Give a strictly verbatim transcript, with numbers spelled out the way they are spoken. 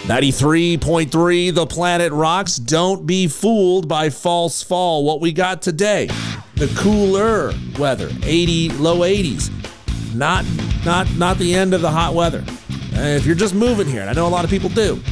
ninety-three point three The Planet Rocks. Don't be fooled by false fall. What we got today, the cooler weather, eighty, low eighties. Not, not, not the end of the hot weather. Uh, if you're just moving here, and I know a lot of people do,